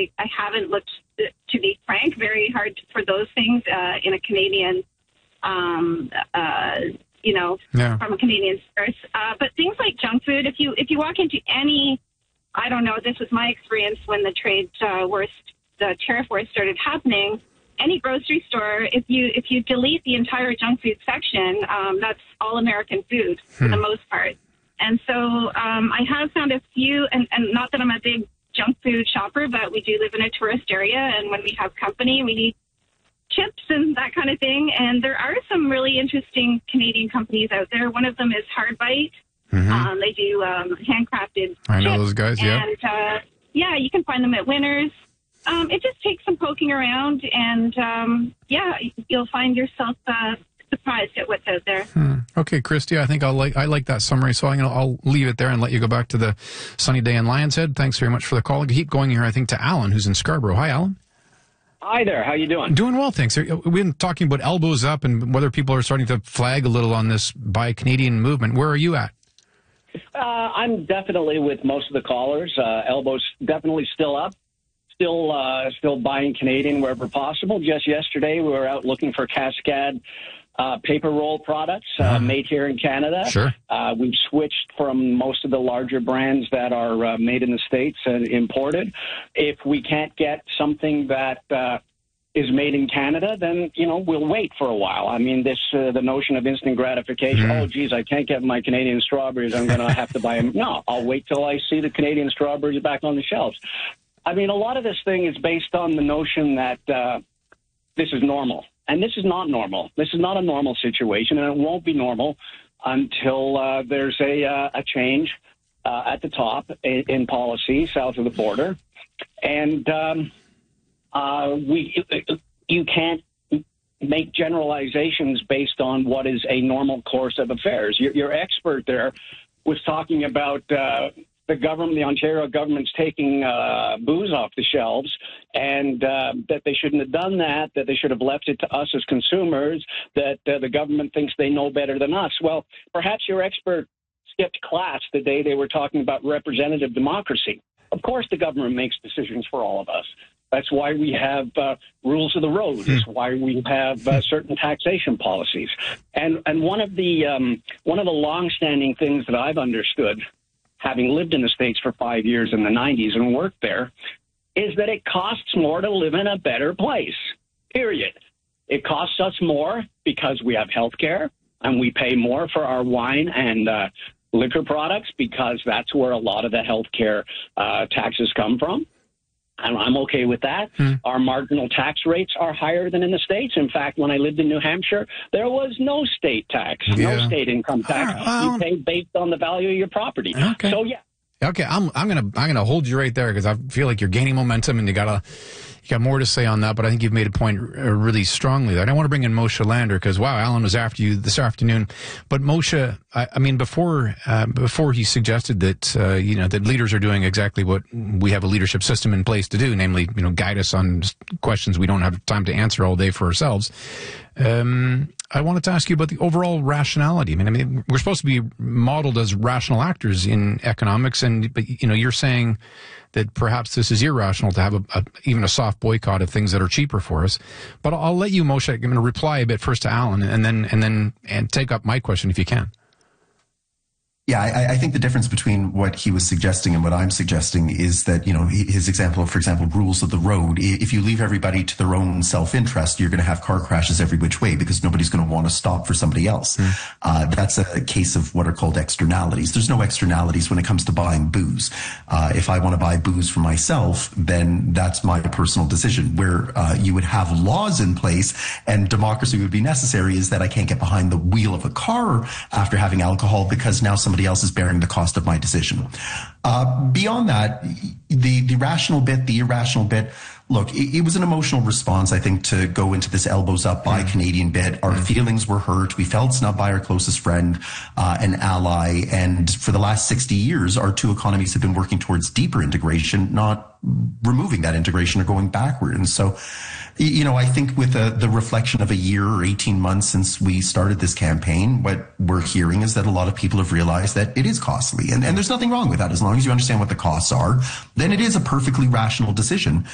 I haven't looked, to be frank, very hard for those things in a Canadian, from a Canadian source. But things like junk food, if you walk into any, I don't know, this was my experience when the the tariff wars started happening. Any grocery store, if you delete the entire junk food section, that's all American food for the most part. And so I have found a few, and not that I'm a big junk food shopper, but we do live in a tourist area, and when we have company, we need chips and that kind of thing. And there are some really interesting Canadian companies out there. One of them is Hardbite. Mm-hmm. They do handcrafted I know chips. those guys, yeah. And, you can find them at Winners. It just takes some poking around, and, you'll find yourself surprised at what's out there. Okay, Christy, I think I like that summary, so I'll leave it there and let you go back to the sunny day in Lion's Head. Thanks very much for the call. I'll keep going here, I think, to Alan, who's in Scarborough. Hi, Alan. Hi there. How you doing? Doing well, thanks. We've been talking about elbows up and whether people are starting to flag a little on this Buy Canadian movement. Where are you at? I'm definitely with most of the callers. Elbows definitely still up. Still buying Canadian wherever possible. Just yesterday, we were out looking for Cascade paper roll products made here in Canada. Sure. We've switched from most of the larger brands that are made in the States and imported. If we can't get something that is made in Canada, then, we'll wait for a while. I mean, the notion of instant gratification, oh, geez, I can't get my Canadian strawberries, I'm going to have to buy them. No, I'll wait till I see the Canadian strawberries back on the shelves. I mean, a lot of this thing is based on the notion that this is normal. And this is not normal. This is not a normal situation, and it won't be normal until there's a change at the top in policy south of the border. And you can't make generalizations based on what is a normal course of affairs. Your expert there was talking about the Ontario government's taking booze off the shelves, and that they shouldn't have done that they should have left it to us as consumers, that the government thinks they know better than us. Well, perhaps your expert skipped class the day they were talking about representative democracy. Of course the government makes decisions for all of us. That's why we have rules of the road. It's why we have certain taxation policies. And one of the longstanding things that I've understood, having lived in the States for 5 years in the 90s and worked there, is that it costs more to live in a better place, period. It costs us more because we have health care, and we pay more for our wine and liquor products because that's where a lot of the health care taxes come from. And I'm okay with that. Our marginal tax rates are higher than in the States. In fact, when I lived in New Hampshire, there was no state tax, no state income tax. You pay based on the value of your property. Okay. So, yeah. Okay, I'm gonna hold you right there because I feel like you're gaining momentum and you got more to say on that. But I think you've made a point really strongly. I don't want to bring in Moshe Lander because Alan was after you this afternoon. But Moshe, I mean, before he suggested that that leaders are doing exactly what we have a leadership system in place to do, namely guide us on questions we don't have time to answer all day for ourselves. I wanted to ask you about the overall rationality. I mean, we're supposed to be modeled as rational actors in economics, but you're saying that perhaps this is irrational to have even a soft boycott of things that are cheaper for us. But I'll let you, Moshe, I'm going to reply a bit first to Alan, and then take up my question if you can. Yeah, I think the difference between what he was suggesting and what I'm suggesting is that, his example, for example, rules of the road. If you leave everybody to their own self-interest, you're going to have car crashes every which way because nobody's going to want to stop for somebody else. That's a case of what are called externalities. There's no externalities when it comes to buying booze. If I want to buy booze for myself, then that's my personal decision. Where you would have laws in place and democracy would be necessary is that I can't get behind the wheel of a car after having alcohol because now somebody else is bearing the cost of my decision. Beyond that, the rational bit, the irrational bit, look, it was an emotional response, I think, to go into this elbows up by Canadian bit. Our feelings were hurt. We felt snubbed by our closest friend, an ally. And for the last 60 years, our two economies have been working towards deeper integration, not removing that integration or going backward. And so, I think with the reflection of a year or 18 months since we started this campaign, what we're hearing is that a lot of people have realized that it is costly. And there's nothing wrong with that. As long as you understand what the costs are, then it is a perfectly rational decision.